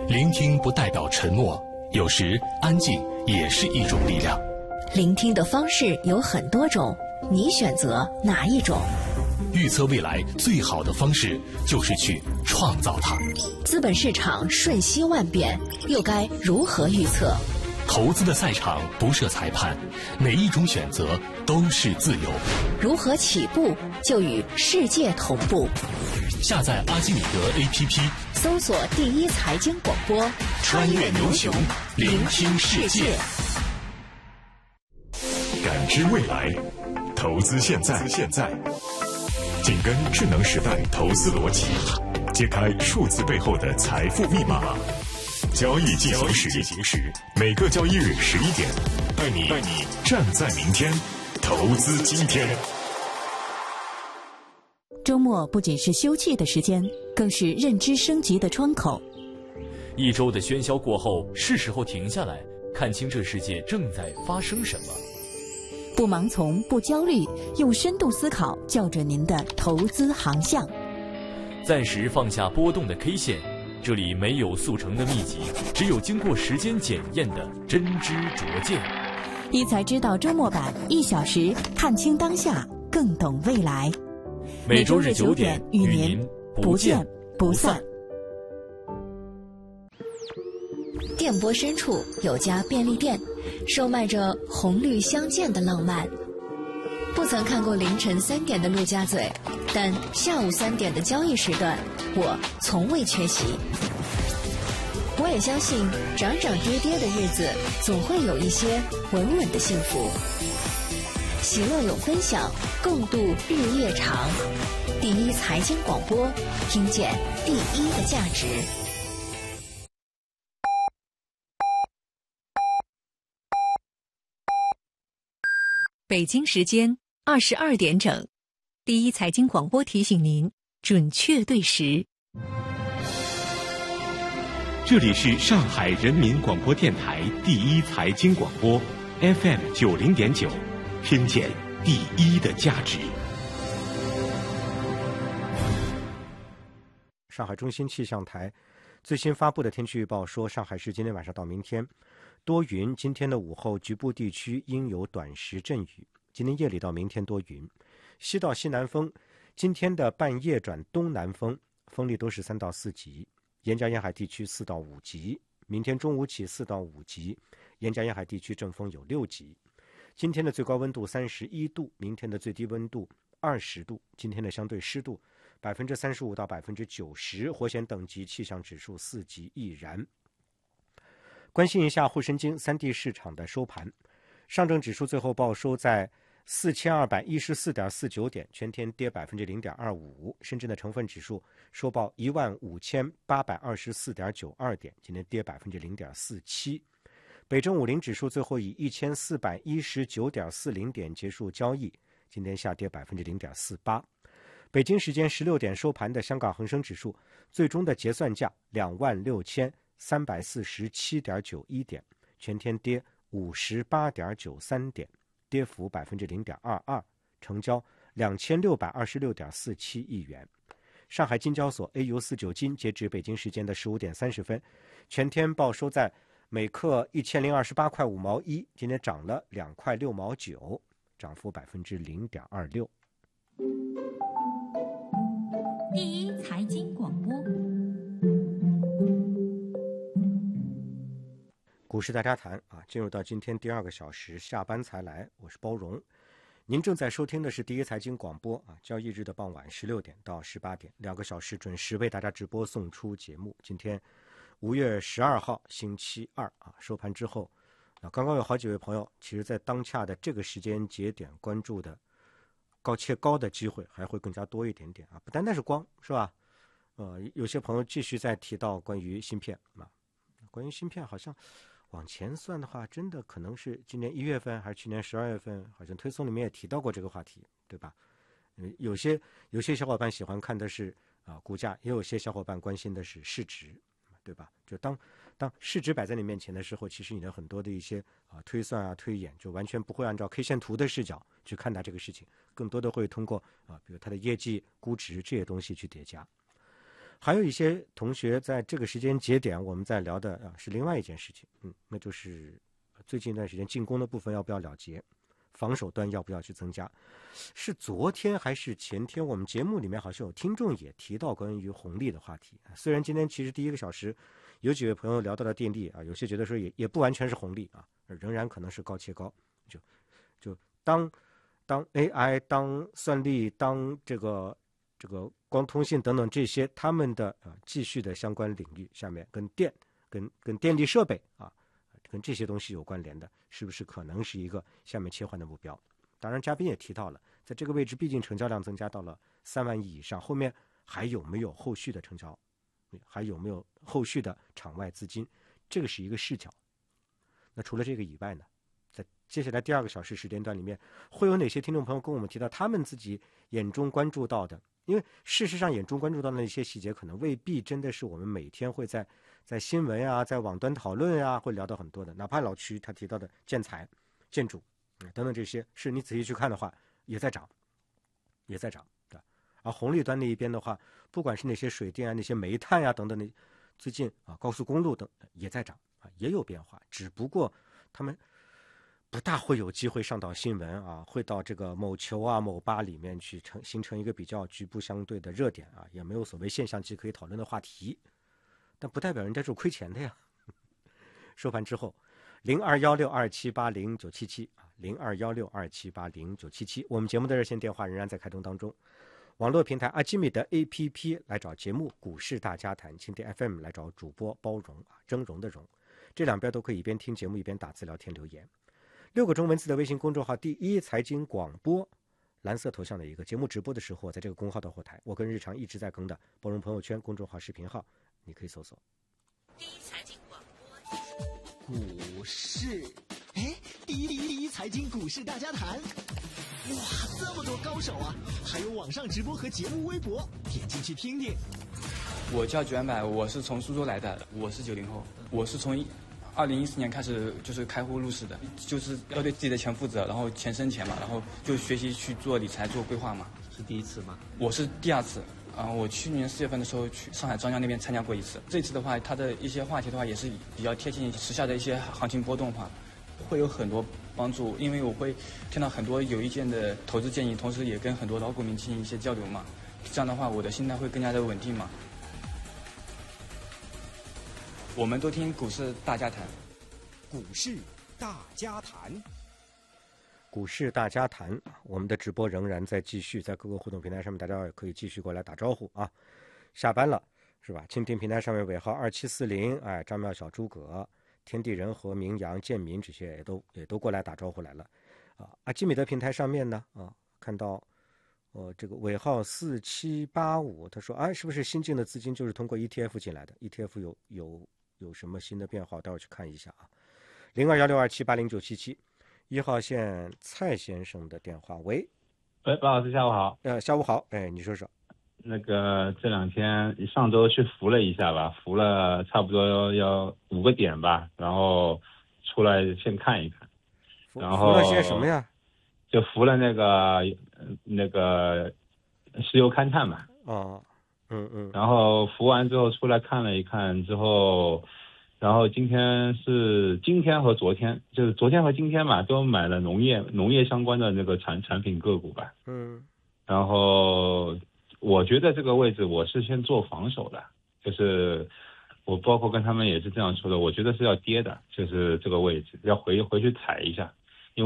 聆听不代表沉默，有时安静也是一种力量。 聆听的方式有很多种，你选择哪一种？ 预测未来最好的方式就是去创造它。 资本市场瞬息万变，又该如何预测？ 投资的赛场不设裁判，每一种选择都是自由。 如何起步就与世界同步？ 下载阿基米德 APP， 搜索第一财经广播， 穿越牛熊，聆听世界， 感知未来，投资现在，紧跟智能时代投资逻辑，揭开数字背后的财富密码。交易进行时，每个交易日11点，带你站在明天，投资今天。 周末不仅是休憩的时间，更是认知升级的窗口。 一周的喧嚣过后，是时候停下来，看清这世界正在发生什么。 不盲从，不焦虑，用深度思考校准您的投资航向。 暂时放下波动的 K 线，这里没有速成的秘籍，只有经过时间检验的真知灼见。 一财知道周末版，1小时看清当下，更懂未来。 每周日9点与您不见不散。 电波深处有家便利店，售卖着红绿相间的浪漫。不曾看过凌晨3点的陆家嘴，但下午3点的交易时段，我从未缺席。我也相信，涨涨跌跌的日子，总会有一些稳稳的幸福。喜乐有分享，共度日夜长。第一财经广播，听见第一的价值。 北京时间22点整，第一财经广播提醒您准确对时。 这里是上海人民广播电台第一财经广播 FM 90.9，听见第一的价值。 上海中心气象台最新发布的天气预报说，上海市今天晚上到明天多云，今天的午后局部地区应有短时阵雨，今天夜里到明天多云，西到西南风，今天的半夜转东南风，风力都是3到4级，沿江沿海地区4到5级，明天中午起4到5级，沿江沿海地区阵风有6级。今天的最高温度31度，明天的最低温度20度，今天的相对湿度35%到90%，火险等级气象指数4级亦然。关心一下沪深金3地市场的收盘，上证指数最后报收在4214.49点，全天跌0.25%。深圳的成分指数收报15824.92点，今天跌0.47%。北证50指数最后以1419.40点结束交易，今天下跌0.48%。北京时间16点收盘的香港恒生指数最终的结算价26347.91点，全天跌58.93点，跌幅0.22%，成交2626.47亿元。上海金交所 AU49 金截止北京时间的15点30分，全天报收在每克1028块5毛1，今天涨了2块6毛9，涨幅0.26%。 第一财经广播， 股市大家谈啊，进入到今天第2个小时，下班才来，我是包荣。您正在收听的是第一财经广播啊，交易日的傍晚16点到18点，2个小时准时为大家直播送出节目。今天5月12号星期二啊，收盘之后，刚刚有好几位朋友，其实在当下的这个时间节点关注的高切高的机会还会更加多一点点啊，不单单是光是吧？有些朋友继续在提到关于芯片啊，关于芯片好像往前算的话，真的可能是今年1月份还是去年12月份，好像推送里面也提到过这个话题，对吧？有些小伙伴喜欢看的是股价，也有些小伙伴关心的是市值，对吧？就当市值摆在你面前的时候，其实你的很多的一些推算啊、推演，就完全不会按照 K 线图的视角去看待这个事情，更多的会通过比如它的业绩、估值这些东西去叠加。 还有一些同学在这个时间节点，我们在聊的是另外一件事情，那就是最近一段时间进攻的部分要不要了结，防守端要不要去增加。是昨天还是前天，我们节目里面好像有听众也提到关于红利的话题。虽然今天其实第一个小时有几位朋友聊到了电力啊，有些觉得说也不完全是红利啊，仍然可能是高切高。就当 AI 当算力当这个光通信等等这些他们的继续的相关领域下面跟电力设备跟这些东西有关联的，是不是可能是一个下面切换的目标？当然嘉宾也提到了，在这个位置毕竟成交量增加到了3万亿以上，后面还有没有后续的成交，还有没有后续的场外资金，这个是一个视角。那除了这个以外呢，在接下来第2个小时时间段里面，会有哪些听众朋友跟我们提到他们自己眼中关注到的？因为事实上眼中关注到的那些细节可能未必真的是我们每天会在新闻啊，在网端讨论啊会聊到很多的，哪怕老曲他提到的建材、建筑等等这些，是你仔细去看的话也在涨，对。而红利端那一边的话，不管是那些水电啊、那些煤炭啊等等的，最近高速公路等也在涨也有变化，只不过他们不大会有机会上到新闻会到这个某球某吧里面去形成一个比较局部相对的热点也没有所谓现象级可以讨论的话题，但不代表人家是亏钱的呀。收盘之后，021627809977 021627809977，我们节目的热线电话仍然在开通当中。网络平台阿基米德 APP 来找节目股市大家谈，蜻蜓 FM 来找主播包容峥嵘的嵘，这2边都可以一边听节目一边打字聊天留言。6个中文字的微信公众号第一财经广播，蓝色头像的一个节目直播的时候，在这个公号的后台，我跟日常一直在更的包容朋友圈公众号视频号，你可以搜索第一财经广播股市。第一财经股市大家谈，哇，这么多高手啊！还有网上直播和节目微博，点进去听听。 我叫卷百，我是从苏州来的，我是90后，我是从2014年开始就是开户入市的，就是要对自己的钱负责，然后钱生钱嘛，然后就学习去做理财、做规划嘛。 是第一次吗？ 我是第2次。我去年4月份的时候去上海张江那边参加过一次。这次的话，它的一些话题的话也是比较贴近时下的一些行情波动的话，会有很多帮助。因为我会听到很多有意见的投资建议，同时也跟很多老股民进行一些交流嘛。这样的话，我的心态会更加的稳定嘛。我们都听股市大家谈， 股市大家谈。 股市大家谈，我们的直播仍然在继续，在各个互动平台上面，大家也可以继续过来打招呼下班了是吧？蜻蜓平台上面尾号2740，张妙、小诸葛、天地人和明阳、建民这些也都过来打招呼来了阿基米德平台上面呢看到这个尾号4785，他说是不是新进的资金就是通过 ETF 进来的 ？ETF 有什么新的变化？待会儿去看一下021627809977。1号线蔡先生的电话，喂， 包老师下午好。 下午好，你说说。 那个这2天上周去扶了一下吧，扶了差不多要5个点吧，然后出来先看一看。然后扶了些什么呀？ 就扶了那个石油勘探嘛。然后扶完之后出来看了一看之后。然后今天和昨天，就是昨天和今天嘛，都买了农业相关的那个产品个股吧。然后我觉得这个位置我是先做防守的，就是我包括跟他们也是这样说的，我觉得是要跌的，就是这个位置要回去踩一下。